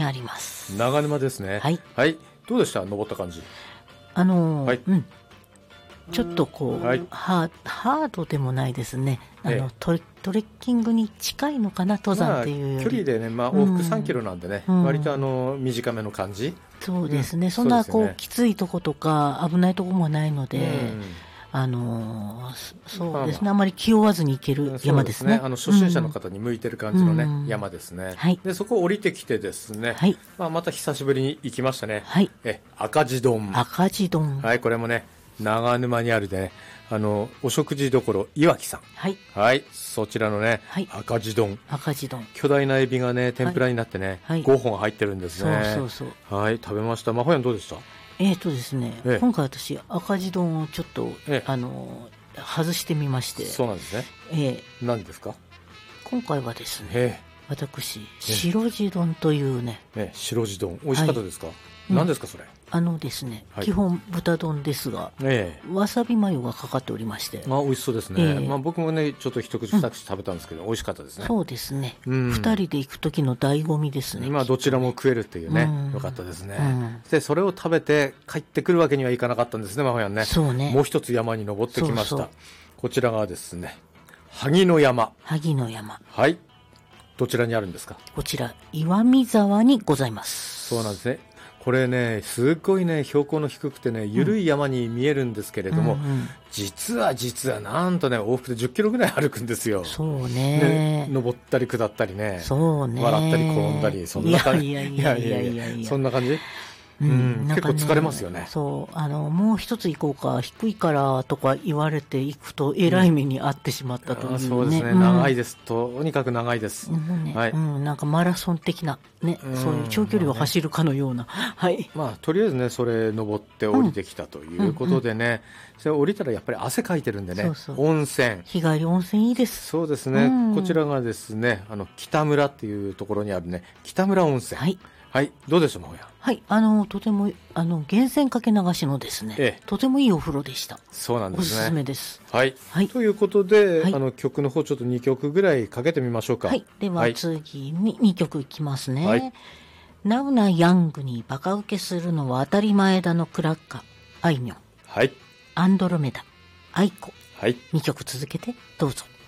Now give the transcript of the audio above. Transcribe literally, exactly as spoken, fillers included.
あります。 長沼ですね。 はい、 はい、どうでした、登った感じ。 あのーはい、 うん、ちょっとこう、 はい、 ハ, ハードでもないですね。あの、 ええ、 トレトレッキングに近いのかな、登山っていうより、 まあ、距離でね、まあ、往復さんキロなんでね、 うん、 割とあの短めの感じ。 そうですね、 うん、 そんなこう、 そうですよね、 きついとことか危ないとこもないので、 うん、 あのー、そうですね、 まあまあ、 あまり気負わずに行ける山ですね。 そうですね、あの初心者の方に向いてる感じのね、 うん、 山ですね、 はい、 でそこを降りてきてですね、 はい、 まあ、また久しぶりに行きましたね、 はい、 え赤字丼、 赤字丼、 はい、これもね長沼にあるね、あのお食事処岩木さん、 はい、 はい、そちらのね、 はい、 赤字丼、 赤字丼、 巨大なエビがね天ぷらになってね、 はい、 ごほん入ってるんですね。 そうそうそう、 はい、食べました。まほやんどうでした。 えーとですね、 ええ、 今回私赤字丼をちょっと、 ええ、 あの外してみまして。 そうなんですね。 えー、 何ですか。 今回はですね、 ええ、 私白地丼というね、 ええ、白地丼美味しかったですか。はい、何ですかそれ。 あのですね、 はい、 基本豚丼ですが、ええ、わさびマヨがかかっておりまして、 あ、美味しそうですね。ええ、まあ、僕もねちょっと一口二口食べたんですけど、うん、美味しかったですね。 そうですね、 うん、 ふたりで行く時の醍醐味ですね。 まあどちらも食えるっていうね、うん、よかったですね、うん、でそれを食べて帰ってくるわけにはいかなかったんですね、まほやんね。 そうね、 もう一つ山に登ってきました。 そうそう、 こちらがですね萩の山。 萩の山、 はい、どちらにあるんですか。 こちら岩見沢にございます。 そうなんですね。これねすっごいね標高の低くてね緩い山に見えるんですけれども、うんうん、実は実はなんとね往復でじゅっキロぐらい歩くんですよ。 そうね、 ね、登ったり下ったりね、 そうね、 笑ったり転んだり、そんな感じ。 いやいやいやいやいや、 そんな感じ。うん、うん、結構疲れますよね。 そう、あのもう一つ行こうか、低いからとか言われていくとえらい目に遭ってしまったというね、うん、 そうですね、うん、長いです、とにかく長いです、 うんね、 はい、 うん、なんかマラソン的なね、うん、そういう長距離を走るかのような、まあね、はい、 まあとりあえずねそれ登って降りてきたということでね、うんうん、それ降りたらやっぱり汗かいてるんでね、そうそう、温泉、 日帰り温泉いいです。 そうですね、うん、こちらがですねあの北村っていうところにあるね北村温泉、はい、はい、どうでしょう、まほや。 はい、あのとてもあの源泉かけ流しのですね、ええ、とてもいいお風呂でした。 そうなんですね、 おすすめです。 はい、はい、ということで、はい、あの曲の方ちょっとにきょくぐらいかけてみましょうか。 はい、では次ににきょくいきますね。はい、ナウなヤングにバカ受けするのは当たり前だのクラッカー、あいみょん、 はい、 アンドロメダ、アイコ、 はい、 にきょく続けてどうぞ。